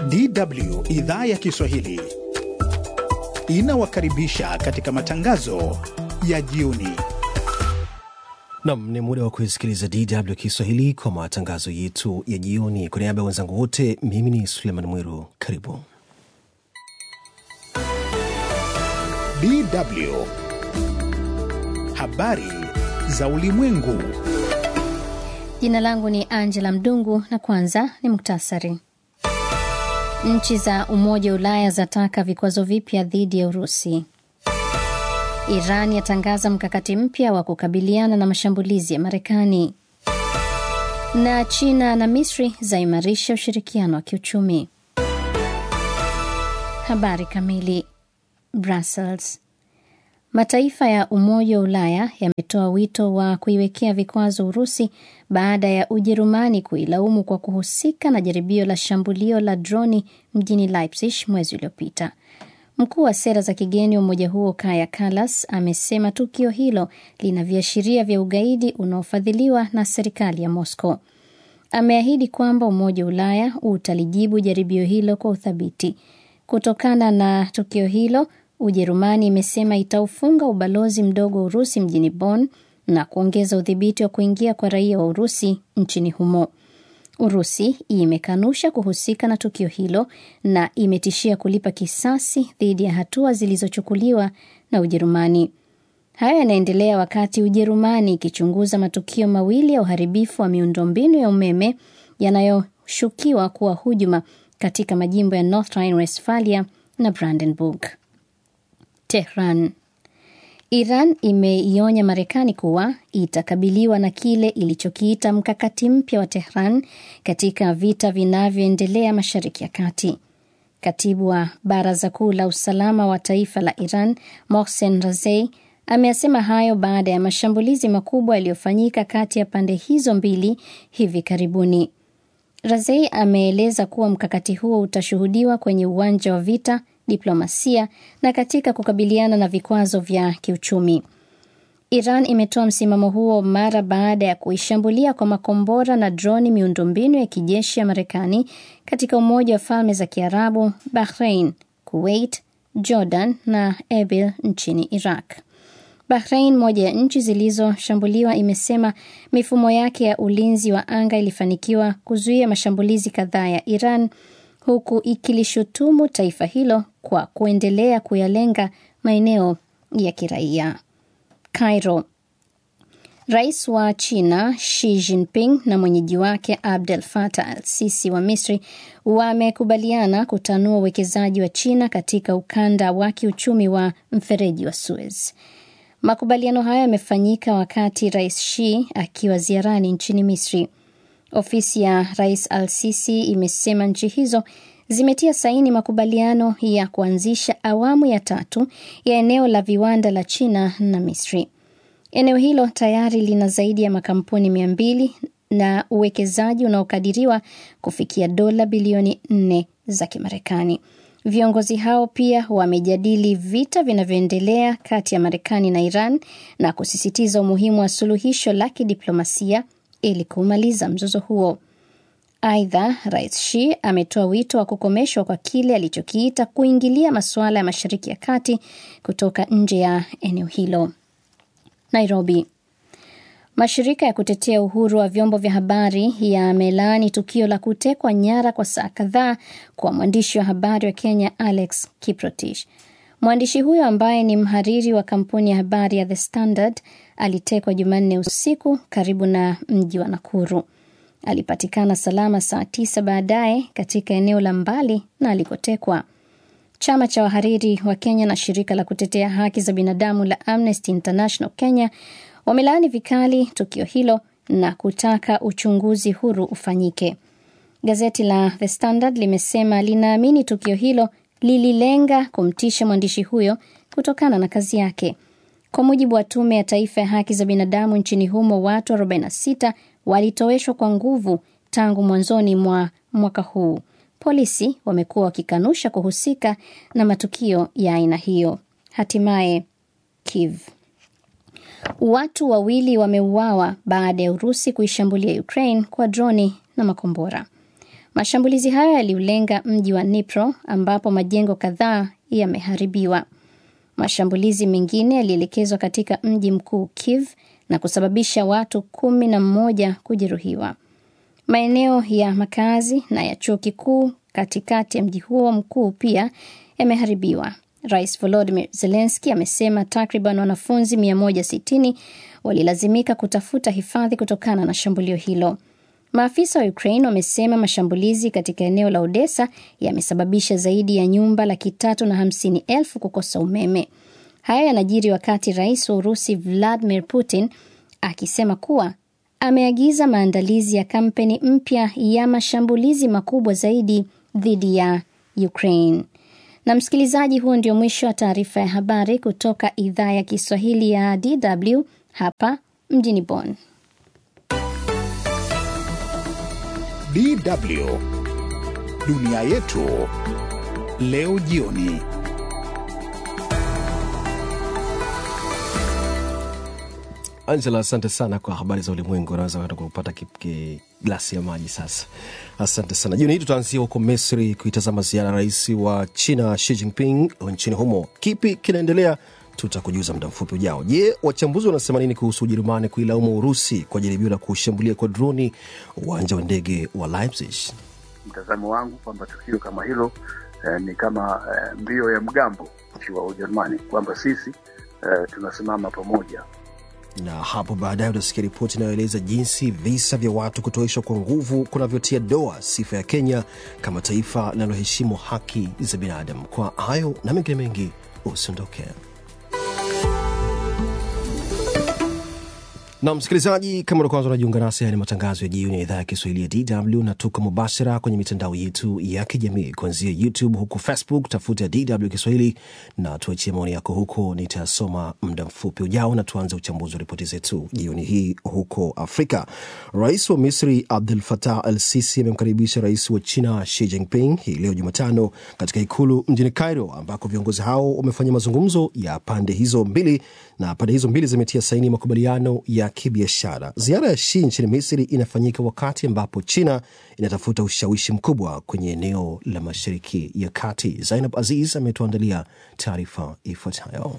DW idhaa ya Kiswahili inawakaribisha katika matangazo ya jioni. Naam, ni muda wa kusikiliza DW Kiswahili kwa matangazo yetu ya jioni. Kwa niaba ya wenzangu wote, mimi ni Suleiman Mwiru. Karibu. DW habari za ulimwengu. Jina langu ni Angela Mdungu na kwanza ni muktasari. Nchi za Umoja wa Ulaya zataka vikwazo vipya dhidi ya Urusi. Iran yatangaza mkakati mpya wa kukabiliana na mashambulizi ya Marekani. Na China na Misri zaimarisha ushirikiano wa kiuchumi. Habari kamili. Brussels. Mataifa ya Umoja wa Ulaya yametoa wito wa kuiwekea vikwazo Urusi baada ya Ujerumani kuilaumu kwa kuhusika na jaribio la shambulio la droni mjini Leipzig mwezi uliopita. Mkuu wa sera za kigeni wa umoja huo Kaja Kallas amesema tukio hilo lina viashiria vya ugaidi unaofadhiliwa na serikali ya Moscow. Ameahidi kwamba Umoja wa Ulaya utalijibu jaribio hilo kwa uthabiti. Kutokana na tukio hilo, Ujerumani imesema itaufunga ubalozi mdogo wa Urusi mjini Bonn na kuongeza udhibiti wa kuingia kwa raia wa Urusi nchini humo. Urusi imekanusha kuhusika na tukio hilo na imetishia kulipa kisasi dhidi ya hatua zilizochukuliwa na Ujerumani. Haya yanaendelea wakati Ujerumani ikichunguza matukio mawili ya uharibifu wa miundombinu ya umeme yanayoshukiwa kuwa hujuma katika majimbo ya North Rhine-Westphalia na Brandenburg. Tehran. Iran imeionya Marekani kuwa itakabiliwa na kile ilichokiita mkakati mpya wa Tehran katika vita vinavyoendelea Mashariki ya Kati. Katibu wa Baraza Kuu la Usalama wa Taifa la Iran, Mohsen Razei, amesema hayo baada ya mashambulizi makubwa yaliyofanyika kati ya pande hizo mbili hivi karibuni. Razei ameeleza kuwa mkakati huo utashuhudiwa kwenye uwanja wa vita, diplomasia na katika kukabiliana na vikwazo vya kiuchumi. Iran imetoa msimamo huo mara baada ya kuishambulia kwa makombora na droni miundombinu ya kijeshi ya Marekani katika Umoja wa Falme za Kiarabu, Bahrain, Kuwait, Jordan na Erbil nchini Iraq. Bahrain, moja ya nchi zilizoshambuliwa, imesema mifumo yake ya ulinzi wa anga ilifanikiwa kuzuia mashambulizi kadhaa ya Iran, huku ikilishutumu taifa hilo kwa kuendelea kuyalenga maeneo ya kiraia. Cairo. Rais wa China Xi Jinping na mwenyeji wake Abdel Fattah al-Sisi wa Misri wamekubaliana kutanua uwekezaji wa China katika ukanda wa kiuchumi wa mfereji wa Suez. Makubaliano haya yamefanyika wakati Rais Xi akiwa ziarani nchini Misri. Ofisi ya Rais al-Sisi imesema nchi hizo zimetia saini makubaliano ya kuanzisha awamu ya 3 ya eneo la viwanda la China na Misri. Eneo hilo tayari lina zaidi ya makampuni 200 na uwekezaji unaokadiriwa kufikia dola bilioni 4 za Kimarekani. Viongozi hao pia wamejadili vita vinavyoendelea kati ya Marekani na Iran na kusisitiza umuhimu wa suluhisho la kidiplomasia ili kumaliza mzozo huo. Aidha, Rais Xi ametoa wito wa kukomeshwa kwa kile alichokiita kuingilia masuala ya Mashariki ya Kati kutoka nje ya eneo hilo. Nairobi. Mashirika ya kutetea uhuru wa vyombo vya habari yamelaani tukio la kutekwa nyara kwa saa kadhaa kwa mwandishi wa habari wa Kenya Alex Kiprotich. Mwandishi huyo ambaye ni mhariri wa kampuni ya habari ya The Standard alitekwa Jumanne usiku karibu na mji wa Nakuru. Alipatikana salama saa 9 baadaye katika eneo la mbali na alikotekwa. Chama cha wahariri wa Kenya na shirika la kutetea haki za binadamu la Amnesty International Kenya wamelaani vikali tukio hilo na kutaka uchunguzi huru ufanyike. Gazeti la The Standard limesema linaamini tukio hilo lililenga kumtisha mwandishi huyo kutokana na kazi yake. Kwa mujibu wa Tume ya Taifa ya Haki za Binadamu nchini humo, watu 46 walitoweshwa kwa nguvu tangu mwanzoni mwa mwaka huu. Polisi wamekuwa wakikanusha kuhusika na matukio ya aina hiyo. Hatimaye Kiev. Watu wawili wameuawa baada ya Urusi kuishambulia Ukraine kwa droni na makombora. Mashambulizi hayo yaliulenga mji wa Dnipro ambapo majengo kadhaa yameharibiwa. Mashambulizi mengine yalielekezwa katika mji mkuu Kyiv na kusababisha watu 11 kujeruhiwa. Maeneo ya makazi na ya chuo kikuu katikati ya mji huo mkuu pia yameharibiwa. Rais Volodymyr Zelensky amesema takriban wanafunzi 160 walilazimika kutafuta hifadhi kutokana na shambulio hilo. Maafisa wa Ukraine wamesema mashambulizi katika eneo la Odessa yamesababisha zaidi ya nyumba 350,000 kukosa umeme. Haya yanajiri wakati Rais wa Urusi Vladimir Putin akisema kuwa ameagiza maandalizi ya kampeni mpya ya mashambulizi makubwa zaidi dhidi ya Ukraine. Na msikilizaji, huo ndio mwisho wa taarifa ya habari kutoka idhaa ya Kiswahili ya DW hapa mjini Bonn. DW Dunia Yetu leo jioni. Angela, asante sana kwa habari za ulimwengu. Unaweza kupata glasi ya maji sasa. Asante sana. Jioni hii tutaanzia huko Misri kuitazama ziara ya rais wa China Xi Jinping nchini humo. Kipi kinaendelea? Tutakujuza muda mfupi ujao. Je, wachambuzi wanasema nini kuhusu Ujerumani kuilaumu Urusi kwa jaribio la kushambulia kwa droni uwanja wa ndege wa Leipzig? Mtazamo wangu kwamba tukio kama hilo ni kama mbio ya mgambo wa Ujerumani, kwamba sisi tunasimama pamoja. Na hapo baadaye utasikia ripoti inayoeleza jinsi visa vya watu kutoishwa kwa nguvu kunavyotia doa sifa ya Kenya kama taifa linaloheshimu haki za binadamu. Kwa hayo na mengine mengi, usiondoke. Na msikilizaji, kama kwanza unajiunga nasi, ni matangazo ya jioni ya idhaa ya Kiswahili ya DW na tuko mubashara kwenye mitandao yetu ya kijamii kuanzia YouTube, huko Facebook tafuta DW Kiswahili na tuachie maoni yako huko, nitasoma muda mfupi ujao. Na tuanze uchambuzi wa ripoti zetu jioni hii huko Afrika. Rais wa Misri Abdel Fattah al-Sisi amemkaribisha rais wa China Xi Jinping hii leo Jumatano katika ikulu mjini Cairo, ambako viongozi hao wamefanya mazungumzo ya pande hizo mbili, na pande hizo mbili zimetia saini makubaliano ya kibiashara. Ziara ya Xi nchini Misri inafanyika wakati ambapo China inatafuta ushawishi mkubwa kwenye eneo la Mashariki ya Kati. Zainab Aziz ametuandalia taarifa ifuatayo.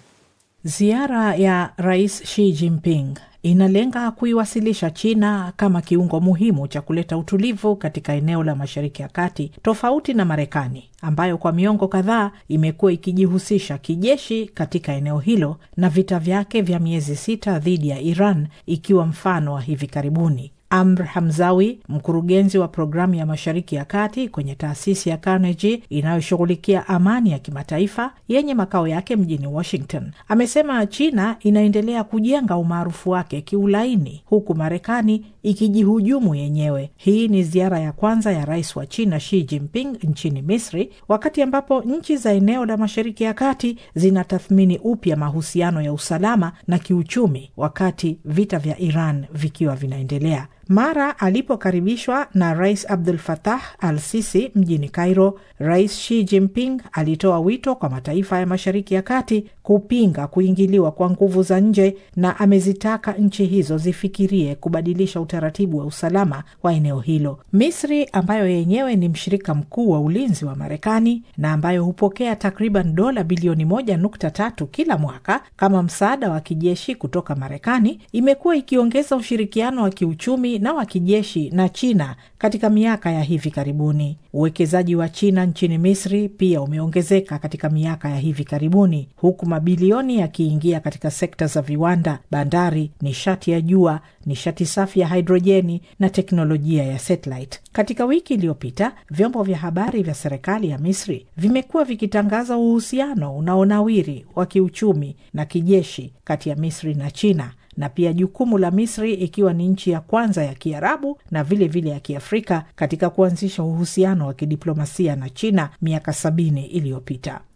Ziara ya Rais Xi Jinping inalenga kuiwasilisha China kama kiungo muhimu cha kuleta utulivu katika eneo la Mashariki ya Kati, tofauti na Marekani ambayo kwa miongo kadhaa imekuwa ikijihusisha kijeshi katika eneo hilo na vita vyake vya miezi 6 dhidi ya Iran ikiwa mfano wa hivi karibuni. Amr Hamzawi, mkurugenzi wa programu ya Mashariki ya Kati kwenye taasisi ya Carnegie inayoshughulikia amani ya kimataifa yenye makao yake mjini Washington, amesema China inaendelea kujenga umaarufu wake kiulaini huku Marekani ikijihujumu yenyewe. Hii ni ziara ya kwanza ya rais wa China Xi Jinping nchini Misri, wakati ambapo nchi za eneo la Mashariki ya Kati zinatathmini upya mahusiano ya usalama na kiuchumi wakati vita vya Iran vikiwa vinaendelea. Mara alipokaribishwa na Rais Abdel Fattah al-Sisi mjini Cairo, Rais Xi Jinping alitoa wito kwa mataifa ya Mashariki ya Kati kupinga kuingiliwa kwa nguvu za nje, na amezitaka nchi hizo zifikirie kubadilisha utaratibu wa usalama wa eneo hilo. Misri, ambayo yenyewe ni mshirika mkuu wa ulinzi wa Marekani na ambayo hupokea takriban dola bilioni 1.3 kila mwaka kama msaada wa kijeshi kutoka Marekani, imekuwa ikiongeza ushirikiano wa kiuchumi na wa kijeshi na China katika miaka ya hivi karibuni. Uwekezaji wa China nchini Misri pia umeongezeka katika miaka ya hivi karibuni, huku mabilioni yakiingia katika sekta za viwanda, bandari, nishati ya jua, nishati safi ya hidrojeni na teknolojia ya satellite. Katika wiki iliyopita, vyombo vya habari vya serikali ya Misri vimekuwa vikitangaza uhusiano unaonawiri wa kiuchumi na kijeshi kati ya Misri na China, na pia jukumu la Misri ikiwa ni nchi ya kwanza ya Kiarabu na vile vile ya Kiafrika katika kuanzisha uhusiano wa kidiplomasia na China miaka 70 iliyopita.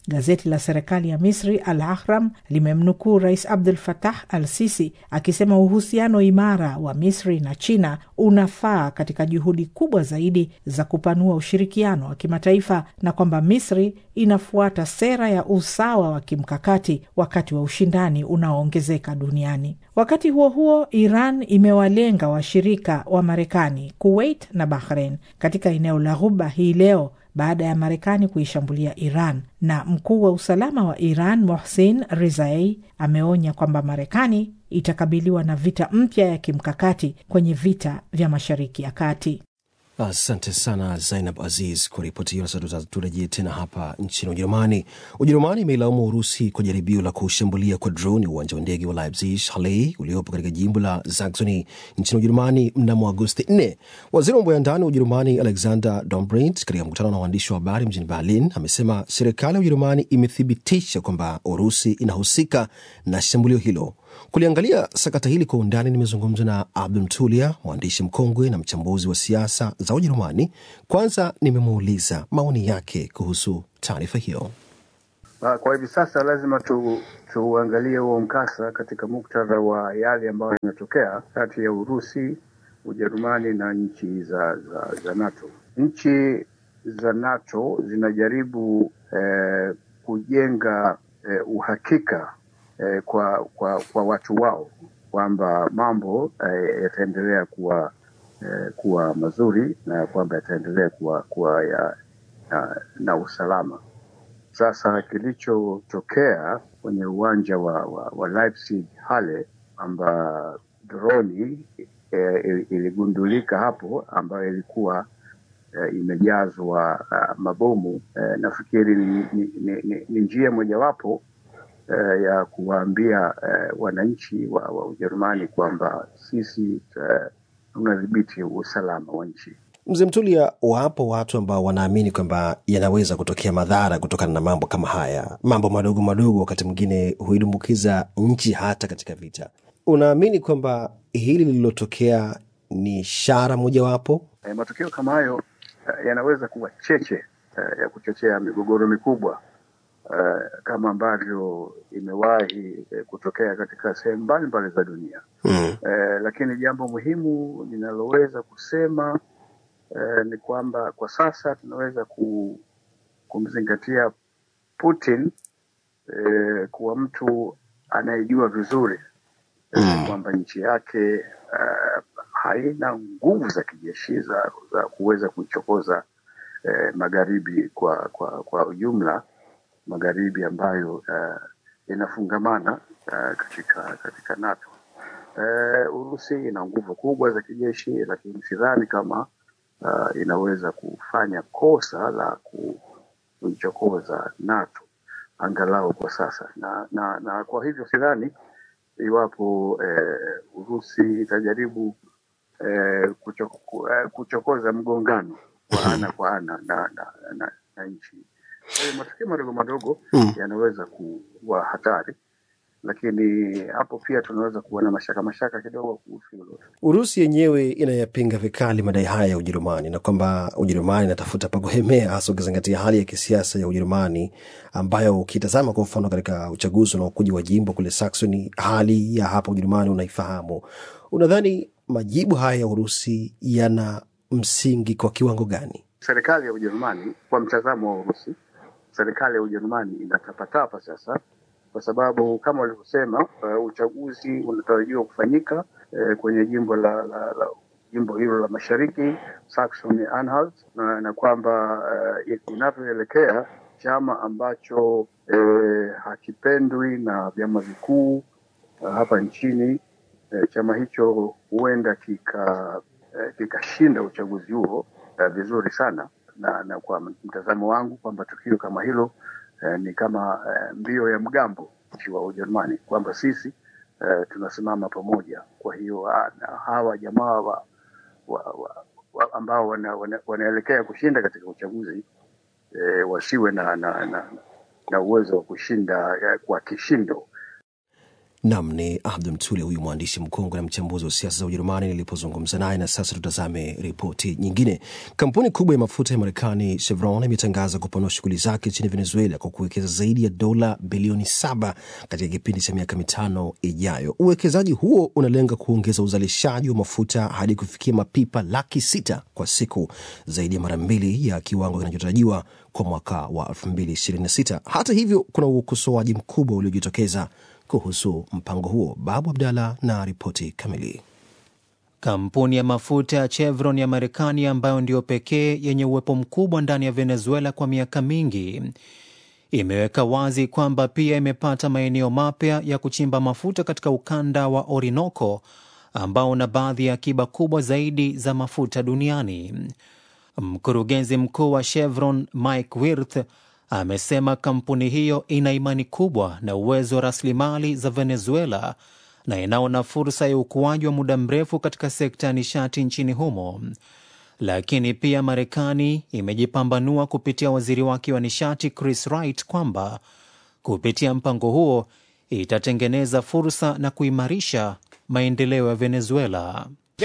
Gazeti la serikali ya Misri Al-Ahram limemnukuu Rais Abdel Fattah al-Sisi akisema uhusiano imara wa Misri na China unafaa katika juhudi kubwa zaidi za kupanua ushirikiano wa kimataifa na kwamba Misri inafuata sera ya usawa wa kimkakati wakati wa ushindani unaoongezeka duniani. Wakati huo huo, Iran imewalenga washirika wa Marekani, Kuwait na Bahrain katika eneo la Ghuba hii leo baada ya Marekani kuishambulia Iran, na mkuu wa usalama wa Iran Mohsin Rizai ameonya kwamba Marekani itakabiliwa na vita mpya ya kimkakati kwenye vita vya Mashariki ya Kati. Asante sana Zainab Aziz kwa ripoti hiyo. Sasa turejee tena hapa nchini Ujerumani. Ujerumani imeilaumu Urusi kwa jaribio la kushambulia kwa droni uwanja wa ndege wa Leipzig-Halle uliopo katika jimbo la Saxony nchini Ujerumani mnamo Agosti 4. Waziri wa mambo ya ndani wa Ujerumani Alexander Dobrindt katika mkutano na waandishi wa habari mjini Berlin amesema serikali ya Ujerumani imethibitisha kwamba Urusi inahusika na shambulio hilo. Kuliangalia sakata hili kwa undani, nimezungumza na Abdul Mtulia, mwandishi mkongwe na mchambuzi wa siasa za Ujerumani. Kwanza nimemuuliza maoni yake kuhusu taarifa hiyo. Kwa hivi sasa lazima tuangalie huo mkasa katika muktadha wa yale ambayo yanatokea kati ya Urusi, Ujerumani na nchi za NATO. Nchi za NATO zinajaribu kujenga uhakika kwa watu wao kwamba mambo yataendelea kuwa mazuri na kwamba yataendelea kuwa na usalama. Sasa kilichotokea kwenye uwanja wa Leipzig-Halle kwamba droni iligundulika hapo ambayo ilikuwa imejazwa mabomu, nafikiri ni njia mojawapo ya kuwaambia wananchi wa Ujerumani kwamba sisi tunadhibiti usalama wa nchi. Mzee Mtulia, wapo watu ambao wanaamini kwamba yanaweza kutokea madhara kutokana na mambo kama haya. Mambo madogo madogo wakati mwingine huidumbukiza nchi hata katika vita. Unaamini kwamba hili lililotokea ni ishara mojawapo? Matukio kama hayo yanaweza kuwa cheche ya kuchochea migogoro mikubwa kama ambavyo imewahi kutokea katika sehemu mbalimbali za dunia. Lakini jambo muhimu ninaloweza kusema ni kwamba kwa sasa tunaweza kumzingatia Putin kuwa mtu anayejua vizuri kwamba nchi yake haina nguvu za kijeshi za kuweza kuchokoza magharibi kwa ujumla, magharibi ambayo inafungamana katika NATO. Urusi ina nguvu kubwa za kijeshi, lakini sidhani kama inaweza kufanya kosa la kuichokoza NATO angalau kwa sasa, na kwa hivyo sidhani iwapo Urusi itajaribu kuchokoza mgongano kwa ana na nchi. Matukio madogo madogo yanaweza kuwa hatari, lakini hapo pia tunaweza kuwa na mashaka kidogo kuhusu hilo. Urusi yenyewe inayapinga vikali madai haya ya Ujerumani na kwamba Ujerumani inatafuta pa kuhemea, hasa ukizingatia hali ya kisiasa ya Ujerumani ambayo ukitazama kwa mfano katika uchaguzi unaokuja wa jimbo kule Saxony, hali ya hapa Ujerumani unaifahamu. Unadhani majibu haya ya Urusi yana msingi kwa kiwango gani? Serikali ya Ujerumani, kwa mtazamo wa Urusi, serikali ya Ujerumani inatapatapa sasa, kwa sababu kama walivyosema uchaguzi unatarajiwa kufanyika kwenye jimbo jimbo hilo la Mashariki, Saxony-Anhalt, na kwamba inavyoelekea chama ambacho hakipendwi na vyama vikuu hapa nchini, chama hicho huenda kikashinda uchaguzi huo vizuri sana, na kwa mtazamo wangu kwamba tukio kama hilo ni kama mbio ya mgambo nchi wa Ujerumani, kwamba sisi tunasimama pamoja. Kwa hiyo hawa jamaa ambao wanaelekea kushinda katika uchaguzi wasiwe na uwezo wa kushinda kwa kishindo. Nam ni Abdu Mtule, huyu mwandishi mkongwe na mchambuzi wa siasa za Ujerumani nilipozungumza naye. Na sasa tutazame ripoti nyingine. Kampuni kubwa ya mafuta ya Marekani Chevron imetangaza kupanua shughuli zake nchini Venezuela kwa kuwekeza zaidi ya dola bilioni 7 katika kipindi cha miaka 5 ijayo. Uwekezaji huo unalenga kuongeza uzalishaji wa mafuta hadi kufikia mapipa 600,000 kwa siku, zaidi ya mara 2 ya kiwango kinachotarajiwa kwa mwaka wa 2026. Hata hivyo, kuna ukosoaji mkubwa uliojitokeza kuhusu mpango huo. Babu Abdalla na ripoti kamili. Kampuni ya mafuta ya Chevron ya Marekani, ambayo ndio pekee yenye uwepo mkubwa ndani ya Venezuela kwa miaka mingi, imeweka wazi kwamba pia imepata maeneo mapya ya kuchimba mafuta katika ukanda wa Orinoco, ambao una baadhi ya akiba kubwa zaidi za mafuta duniani. Mkurugenzi mkuu wa Chevron Mike Wirth amesema kampuni hiyo ina imani kubwa na uwezo wa rasilimali za Venezuela na inaona fursa ya ukuaji wa muda mrefu katika sekta ya nishati nchini humo. Lakini pia Marekani imejipambanua kupitia waziri wake wa nishati Chris Wright kwamba kupitia mpango huo itatengeneza fursa na kuimarisha maendeleo ya Venezuela.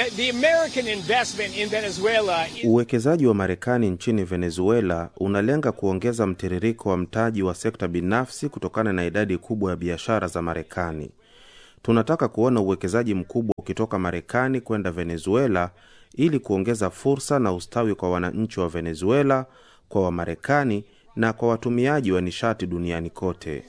Uwekezaji wa Marekani nchini Venezuela unalenga kuongeza mtiririko wa mtaji wa sekta binafsi kutokana na idadi kubwa ya biashara za Marekani. Tunataka kuona uwekezaji mkubwa ukitoka Marekani kwenda Venezuela ili kuongeza fursa na ustawi kwa wananchi wa Venezuela, kwa Wamarekani na kwa watumiaji wa nishati duniani kote.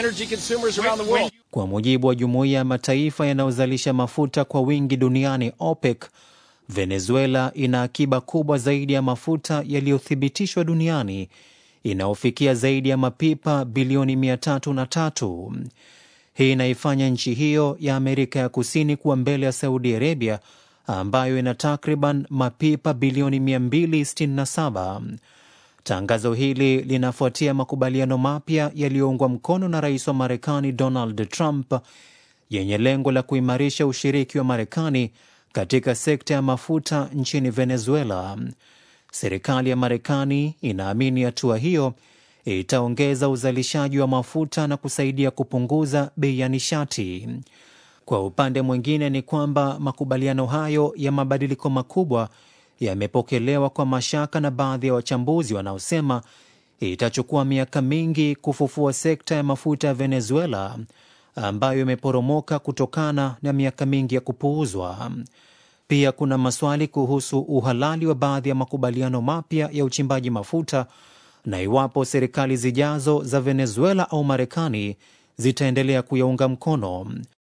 Kwa mujibu wa Jumuiya ya Mataifa yanayozalisha mafuta kwa wingi duniani OPEC, Venezuela ina akiba kubwa zaidi ya mafuta yaliyothibitishwa duniani, inayofikia zaidi ya mapipa bilioni 303. Hii inaifanya nchi hiyo ya Amerika ya Kusini kuwa mbele ya Saudi Arabia, ambayo ina takriban mapipa bilioni 267. Tangazo hili linafuatia makubaliano mapya yaliyoungwa mkono na rais wa Marekani Donald Trump yenye lengo la kuimarisha ushiriki wa Marekani katika sekta ya mafuta nchini Venezuela. Serikali ya Marekani inaamini hatua hiyo itaongeza uzalishaji wa mafuta na kusaidia kupunguza bei ya nishati. Kwa upande mwingine ni kwamba makubaliano hayo ya mabadiliko makubwa yamepokelewa kwa mashaka na baadhi ya wachambuzi wanaosema itachukua miaka mingi kufufua sekta ya mafuta ya Venezuela ambayo imeporomoka kutokana na miaka mingi ya kupuuzwa. Pia kuna maswali kuhusu uhalali wa baadhi ya makubaliano mapya ya uchimbaji mafuta na iwapo serikali zijazo za Venezuela au Marekani zitaendelea kuyaunga mkono.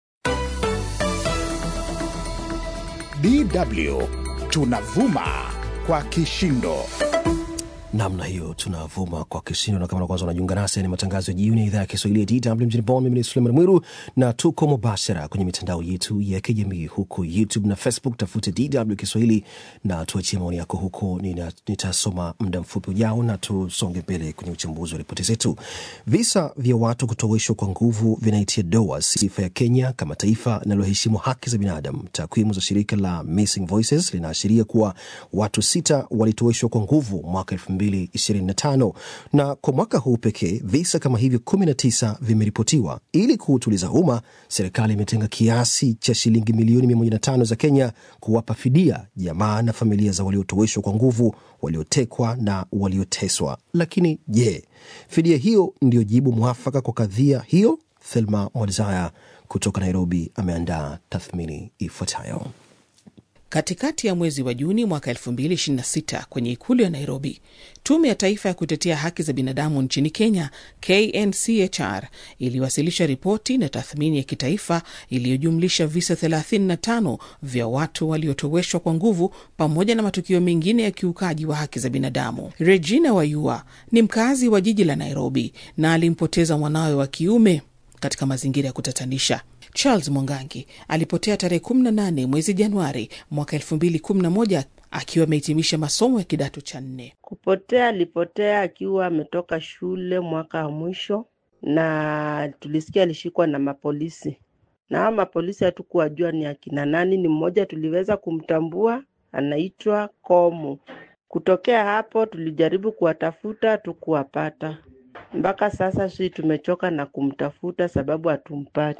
DW tunavuma kwa kishindo. Namna hiyo tunavuma kwa kishindo. Na kama na kwanza unajiunga nasi, ni matangazo ya jioni ya idhaa ya Kiswahili ya DW mjini Bonn. Mimi ni Suleiman Mwiru na tuko mubashara kwenye mitandao yetu ya kijamii huko YouTube na Facebook. Tafute DW Kiswahili na tuachie maoni yako huko. Nitasoma muda mfupi ujao na tusonge mbele kwenye uchambuzi wa ripoti zetu. Visa vya watu kutoweshwa kwa nguvu vinaitia doa sifa ya Kenya kama taifa linaloheshimu haki za binadamu. Takwimu za shirika la Missing Voices linaashiria kuwa watu 6 walitoweshwa kwa nguvu mwaka 2025, na kwa mwaka huu pekee visa kama hivyo 19 vimeripotiwa. Ili kuutuliza umma, serikali imetenga kiasi cha shilingi milioni 105 za Kenya kuwapa fidia jamaa na familia za waliotoweshwa kwa nguvu, waliotekwa na walioteswa. Lakini je, fidia hiyo ndio jibu mwafaka kwa kadhia hiyo? Thelma Mwadzaya kutoka Nairobi ameandaa tathmini ifuatayo. Katikati ya mwezi wa Juni mwaka 2026 kwenye ikulu ya Nairobi, Tume ya Taifa ya Kutetea Haki za Binadamu nchini Kenya, KNCHR, iliwasilisha ripoti na tathmini ya kitaifa iliyojumlisha visa 35 vya watu waliotoweshwa kwa nguvu pamoja na matukio mengine ya kiukaji wa haki za binadamu. Regina Wayua ni mkazi wa jiji la Nairobi na alimpoteza mwanawe wa kiume katika mazingira ya kutatanisha. Charles Mwangangi alipotea tarehe 18 mwezi Januari mwaka 2011 akiwa amehitimisha masomo ya kidato cha 4. Kupotea alipotea akiwa ametoka shule mwaka wa mwisho, na tulisikia alishikwa na mapolisi. Na mapolisi hatukuwajua ni akina nani. Ni mmoja tuliweza kumtambua, anaitwa Komu. Kutokea hapo tulijaribu kuwatafuta, tukuwapata. Mpaka sasa sisi tumechoka na kumtafuta sababu hatumpati.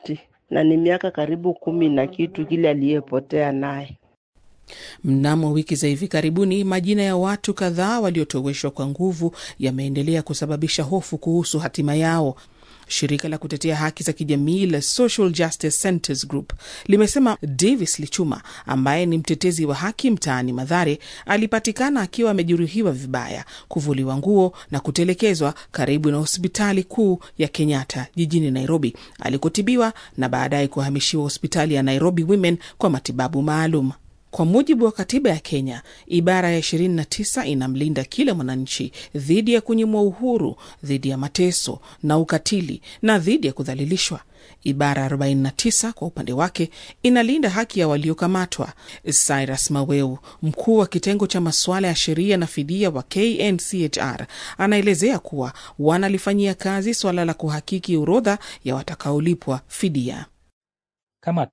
na ni miaka karibu 10 na kitu kile aliyepotea naye. Mnamo wiki za hivi karibuni, majina ya watu kadhaa waliotoweshwa kwa nguvu yameendelea kusababisha hofu kuhusu hatima yao. Shirika la kutetea haki za kijamii la Social Justice Centers Group limesema Davis Lichuma, ambaye ni mtetezi wa haki mtaani Mathare, alipatikana akiwa amejeruhiwa vibaya, kuvuliwa nguo na kutelekezwa karibu na hospitali kuu ya Kenyatta jijini Nairobi, alikotibiwa na baadaye kuhamishiwa hospitali ya Nairobi Women kwa matibabu maalum. Kwa mujibu wa katiba ya Kenya, ibara ya 29 inamlinda kila mwananchi dhidi ya kunyimwa uhuru, dhidi ya mateso na ukatili na dhidi ya kudhalilishwa. Ibara 49 kwa upande wake inalinda haki ya waliokamatwa. Cyrus Maweu, mkuu wa kitengo cha masuala ya sheria na fidia wa KNCHR, anaelezea kuwa wanalifanyia kazi swala la kuhakiki orodha ya watakaolipwa fidia. Kama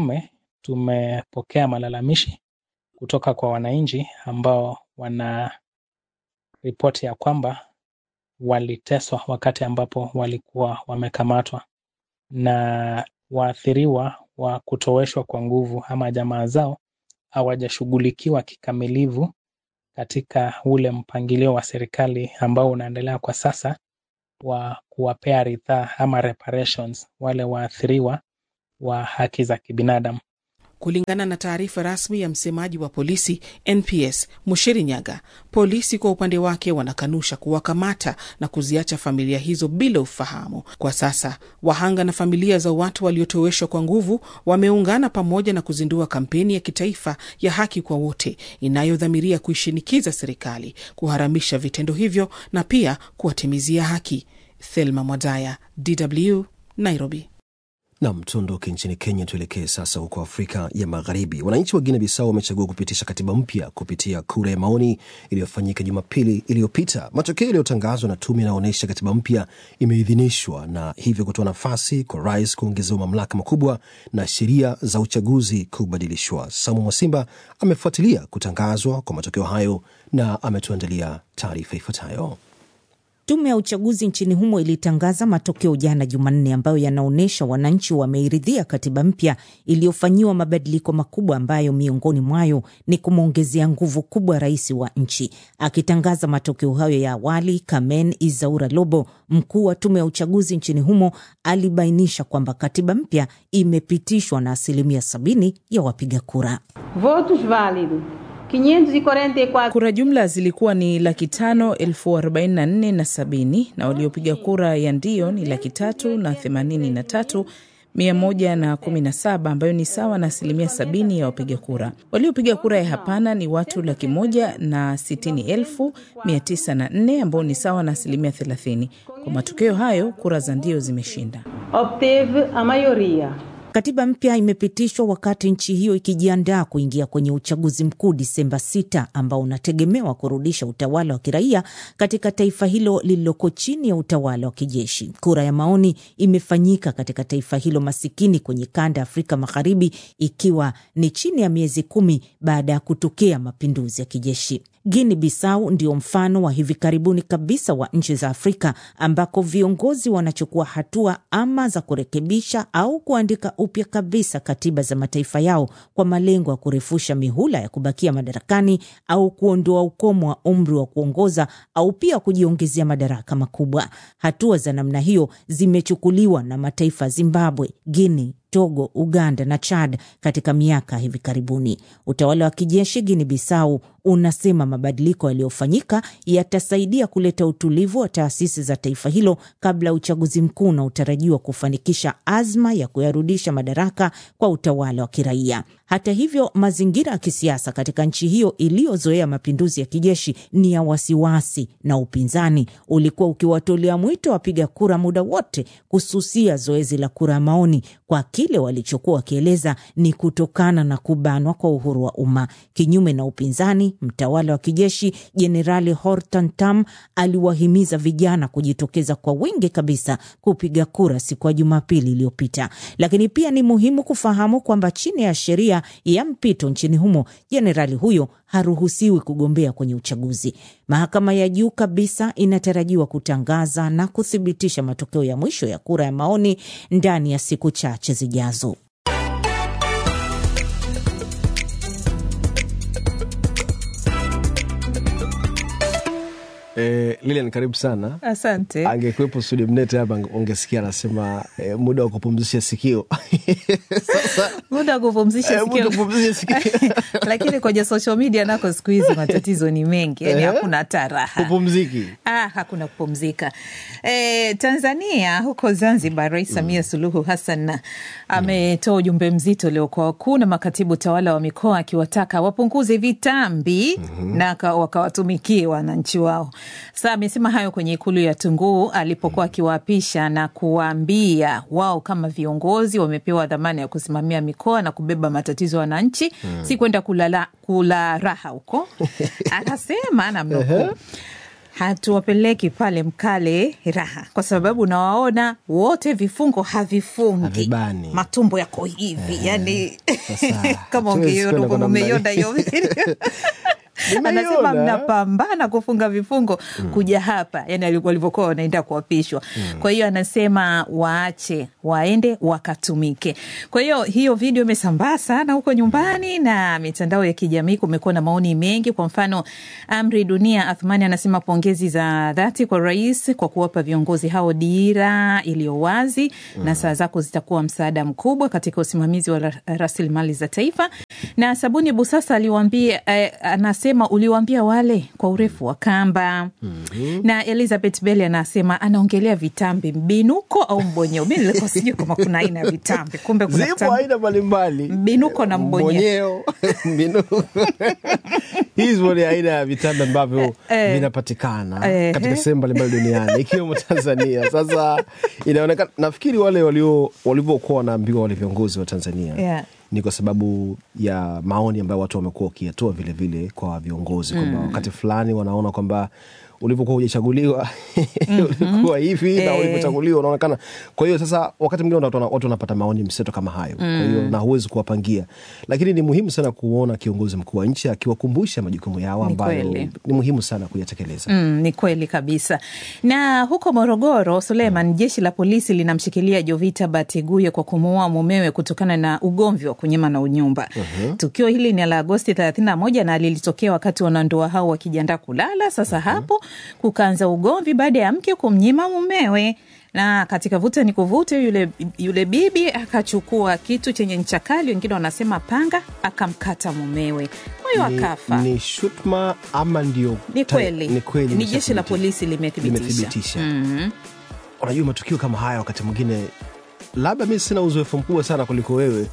tumepokea malalamishi kutoka kwa wananchi ambao wana ripoti ya kwamba waliteswa wakati ambapo walikuwa wamekamatwa, na waathiriwa wa kutoweshwa kwa nguvu ama jamaa zao hawajashughulikiwa kikamilifu katika ule mpangilio wa serikali ambao unaendelea kwa sasa wa kuwapea ridhaa ama reparations wale waathiriwa wa haki za kibinadamu. Kulingana na taarifa rasmi ya msemaji wa polisi NPS Mushiri Nyaga, polisi kwa upande wake wanakanusha kuwakamata na kuziacha familia hizo bila ufahamu. Kwa sasa, wahanga na familia za watu waliotoweshwa kwa nguvu wameungana pamoja na kuzindua kampeni ya kitaifa ya haki kwa wote inayodhamiria kuishinikiza serikali kuharamisha vitendo hivyo na pia kuwatimizia haki. Thelma Mwadaya, DW, Nairobi. Nam, tuondoke nchini Kenya tuelekee sasa huko Afrika ya Magharibi. Wananchi wa Guinea Bissau wamechagua kupitisha katiba mpya kupitia kura ya maoni iliyofanyika Jumapili iliyopita. Matokeo yaliyotangazwa na tume yanaonyesha katiba mpya imeidhinishwa na hivyo kutoa nafasi kwa rais kuongezewa mamlaka makubwa na sheria za uchaguzi kubadilishwa. Samu Mwasimba amefuatilia kutangazwa kwa matokeo hayo na ametuandalia taarifa ifuatayo. Tume ya uchaguzi nchini humo ilitangaza matokeo jana Jumanne ambayo yanaonyesha wananchi wameiridhia katiba mpya iliyofanyiwa mabadiliko makubwa ambayo miongoni mwayo ni kumwongezea nguvu kubwa rais wa nchi. Akitangaza matokeo hayo ya awali, Kamen Izaura Lobo, mkuu wa tume ya uchaguzi nchini humo, alibainisha kwamba katiba mpya imepitishwa na 70% ya wapiga kura. Votos válidos 544. Kura jumla zilikuwa ni 544,070 na waliopiga kura ya ndio ni 383,117 ambayo ni sawa na 70% ya wapiga kura. Waliopiga kura ya hapana ni watu 160,904 ambao ni sawa na 30%. Kwa matokeo hayo, kura za ndio zimeshinda. Obteve a maioria. Katiba mpya imepitishwa wakati nchi hiyo ikijiandaa kuingia kwenye uchaguzi mkuu Disemba 6 ambao unategemewa kurudisha utawala wa kiraia katika taifa hilo lililoko chini ya utawala wa kijeshi. Kura ya maoni imefanyika katika taifa hilo masikini kwenye kanda Afrika Magharibi, ikiwa ni chini ya miezi 10 baada ya kutokea mapinduzi ya kijeshi. Guinea Bissau ndio mfano wa hivi karibuni kabisa wa nchi za Afrika ambako viongozi wanachukua hatua ama za kurekebisha au kuandika upya kabisa katiba za mataifa yao kwa malengo ya kurefusha mihula ya kubakia madarakani au kuondoa ukomo wa umri wa kuongoza au pia kujiongezea madaraka makubwa. Hatua za namna hiyo zimechukuliwa na mataifa Zimbabwe, Guinea, Togo, Uganda na Chad katika miaka hivi karibuni. Utawala wa kijeshi Guinea Bissau unasema mabadiliko yaliyofanyika yatasaidia kuleta utulivu wa taasisi za taifa hilo kabla uchaguzi mkuu na utarajiwa kufanikisha azma ya kuyarudisha madaraka kwa utawala wa kiraia. Hata hivyo, mazingira ya kisiasa katika nchi hiyo iliyozoea mapinduzi ya kijeshi ni ya wasiwasi, na upinzani ulikuwa ukiwatolea mwito wapiga kura muda wote kususia zoezi la kura maoni kwa kile walichokuwa wakieleza ni kutokana na kubanwa kwa uhuru wa umma. Kinyume na upinzani, mtawala wa kijeshi Jenerali Hortan Tam aliwahimiza vijana kujitokeza kwa wingi kabisa kupiga kura siku ya Jumapili iliyopita. Lakini pia ni muhimu kufahamu kwamba chini ya sheria sheria ya mpito nchini humo, jenerali huyo haruhusiwi kugombea kwenye uchaguzi. Mahakama ya juu kabisa inatarajiwa kutangaza na kuthibitisha matokeo ya mwisho ya kura ya maoni ndani ya siku chache zijazo. Lilian, karibu sana. Asante. Angekuwepo studio mnete hapa ungesikia anasema muda wa kupumzisha sikio. Sasa muda wa kupumzisha sikio. Lakini kwenye social media nako siku hizi matatizo ni mengi. Yaani hakuna hata raha. Kupumziki. Hakuna kupumzika. Tanzania huko Zanzibar, Rais Samia Suluhu Hassan ametoa ujumbe mzito leo kwa wakuu na makatibu tawala wa mikoa akiwataka wapunguze vitambi na wakawatumikie wananchi wao. Sasa amesema hayo kwenye ikulu ya Tunguu alipokuwa akiwaapisha na kuwaambia wao kama viongozi wamepewa dhamana ya kusimamia mikoa na kubeba matatizo ya wananchi, si kwenda kula raha huko. Akasema na mnukuu, hatuwapeleki pale mkale raha kwa sababu nawaona wote vifungo havifungi. Matumbo yako hivi. Yani kama umeiona hiyo video. Anasema mnapambana kufunga vifungo kuja hapa. Yani walivyokuwa wanaenda kuapishwa. Kwa hiyo anasema waache waende wakatumike. Kwa hiyo video imesambaa sana huko nyumbani na mitandao ya kijamii. Kumekuwa na maoni mengi. Kwa mfano Amri Dunia Athmani anasema pongezi za dhati kwa rais kwa kuwapa viongozi hao dira iliyo wazi na saa zako zitakuwa msaada mkubwa katika usimamizi wa rasilimali za taifa. Na Sabuni Busasa aliwaambia anasema uliwaambia wale kwa urefu wa kamba. Na Elizabeth Belle anasema anaongelea vitambi mbinuko au mbonyeo. Mimi nilikuwa sijui kama kuna aina ya vitambi. Kumbe kuna zipo aina mbalimbali. Mbinuko na mbonyeo. Mbinuko. Hizo ni aina ya vitambi ambavyo vinapatikana katika sehemu mbalimbali duniani ikiwemo Tanzania. Sasa inaonekana nafikiri wale walivyokuwa wanaambiwa wale viongozi wa Tanzania ni kwa sababu ya maoni ambayo watu wamekuwa wakiyatoa vile vile kwa viongozi kwamba wakati fulani wanaona kwamba ulivyokuwa hujachaguliwa ulikuwa hivi na ulipochaguliwa unaonekana. Kwa hiyo sasa wakati mwingine watu wanapata maoni mseto kama hayo. Kwa hiyo na huwezi kuwapangia. Lakini ni muhimu sana kuona kiongozi mkuu wa nchi akiwakumbusha majukumu yao ambayo ni muhimu sana kuyatekeleza. Ni kweli kabisa. Na huko Morogoro, Suleiman, jeshi la polisi linamshikilia Jovita Bateguye kwa kumuua mumewe kutokana na ugomvi wa kunyima na unyumba. Tukio hili ni la Agosti 31 na lilitokea wakati wanandoa hao wakijiandaa kulala. Sasa hapo kukaanza ugomvi baada ya mke kumnyima mumewe. Na katika vuta ni kuvute yule bibi akachukua kitu chenye ncha kali, wengine wanasema panga, akamkata mumewe. Kwa hiyo akafa. Ni shutma ama ndio? Ni kweli. Ni jeshi la polisi limethibitisha. Unajua matukio kama haya wakati mwingine labda mimi sina uzoefu mkubwa sana kuliko wewe.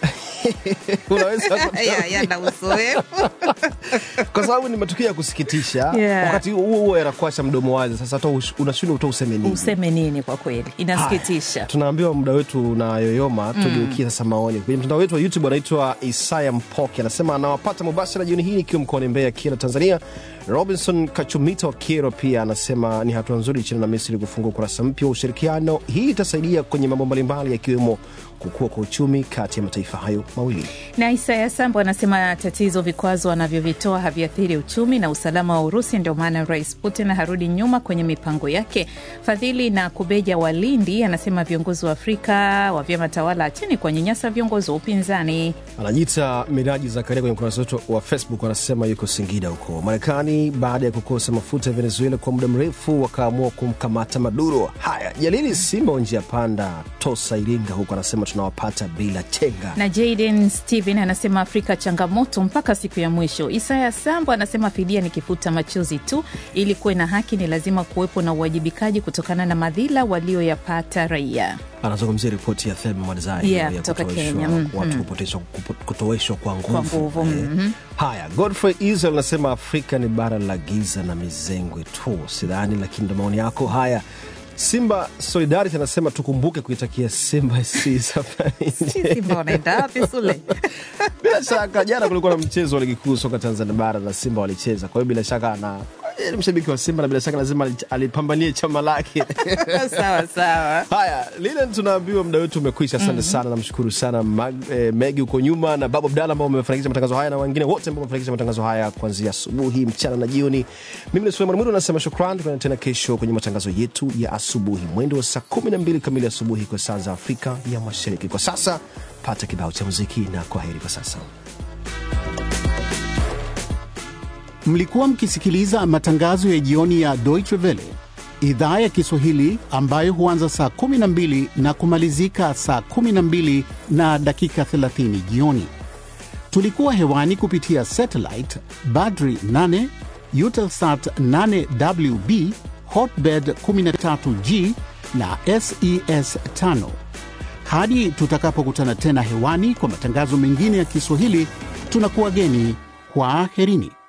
Unaweza na uzoefu. Kwa sababu ni matukio ya kusikitisha. Wakati huo yanakuacha mdomo wazi. Sasa hata unashindwa useme nini. Useme nini kwa kweli. Inasikitisha. Tunaambiwa muda wetu na yoyoma. Tugeukie sasa maoni. Kwenye mtandao wetu wa YouTube anaitwa Isaya Mpoki. Anasema anawapata mubashara jioni hii nikiwa mkoani Mbeya, Kira, Tanzania. Robinson Kachumita wa Kiro pia anasema ni hatua nzuri China na Misri kufungua kurasa mpya wa ushirikiano. Hii itasaidia kwenye mambo mbalimbali yakiwemo kukua kwa uchumi kati ya mataifa hayo mawili. Na Isaya Sambo anasema tatizo vikwazo wanavyovitoa haviathiri uchumi na usalama wa Urusi, ndio maana Rais Putin harudi nyuma kwenye mipango yake. Fadhili na Kubeja Walindi anasema viongozi wa Afrika wa vyama tawala acheni kwa nyanyasa viongozi wa upinzani. Anajiita Miraji Zakaria kwenye ukurasa wetu wa Facebook anasema yuko Singida huko Marekani baada ya kukosa mafuta ya Venezuela kwa muda mrefu wakaamua kumkamata Maduro. Haya, Jalili Simba njia panda Tosa Iringa huko anasema tunawapata bila chenga. Na Jaden Steven anasema Afrika changamoto mpaka siku ya mwisho. Isaya Sambo anasema fidia ni kifuta machozi tu, ili kuwe na haki ni lazima kuwepo na uwajibikaji kutokana na madhila walioyapata raia. Anazungumzia ripoti ya Thelma Mwadzai ya kutoka Kenya. Watu kutoweshwa kwa nguvu. Haya, Godfrey Israel anasema Afrika ni bara la giza na mizengwe tu. Sidhani, lakini ndo maoni yako. Haya, Simba Solidarity anasema tukumbuke kuitakia Simba safari. Simba wanaenda wapi Sule? Bila shaka jana kulikuwa na mchezo wa ligi kuu soka Tanzania bara na Simba walicheza. Kwa hiyo bila shaka mshabiki wa Simba na bila shaka lazima alipambanie chama lake. Sawa sawa. Haya, lile tunaambiwa muda wetu umekwisha. Asante sana, namshukuru sana Megi uko nyuma na Babu Abdalla ambao wamefanikisha matangazo haya na wengine wote ambao wamefanikisha matangazo haya kuanzia asubuhi, mchana na jioni. Mimi ni Suleiman Mwiru nasema shukrani, tukutane tena kesho kwenye matangazo yetu ya asubuhi mwendo wa saa 12 kamili asubuhi kwa saa za Afrika ya Mashariki. Kwa sasa pata kibao cha muziki na kwaheri kwa sasa. Mlikuwa mkisikiliza matangazo ya jioni ya Deutsche Welle, idhaa ya Kiswahili ambayo huanza saa 12 na kumalizika saa 12 na dakika 30 jioni. Tulikuwa hewani kupitia satellite Badri 8, Eutelsat 8WB, Hotbird 13G na SES 5. Hadi tutakapokutana tena hewani kwa matangazo mengine ya Kiswahili, tunakuwageni kwa aherini.